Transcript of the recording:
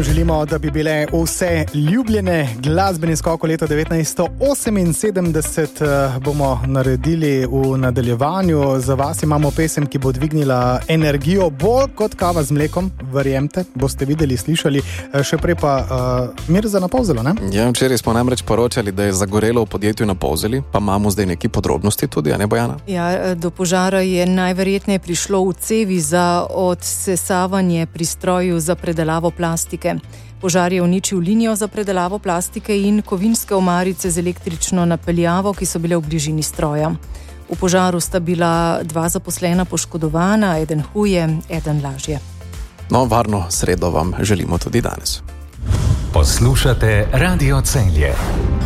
Želimo, da bi bile vse ljubljene. Glasbeni skok v leto 1978 bomo naredili v nadaljevanju. Za vas imamo pesem, ki bo dvignila energijo bolj kot kava z mlekom. Verjemte, boste videli, slišali. Še prej pa Mirza na Polzelu, ne? Ja, včeraj smo namreč poročali, da je zagorelo v podjetju na Polzeli, pa imamo zdaj neki podrobnosti tudi, a ne, Bojana? Ja, do požara je najverjetneje prišlo v cevi za odsesavanje pri stroju za predelavo plastike. Požar je uničil linijo za predelavo plastike in kovinske omarice z električno napeljavo, ki so bile v bližini stroja. V požaru sta bila 2 zaposlena poškodovana, eden huje, eden lažje. No, varno sredo vam želimo tudi danes. Poslušate Radio Celje.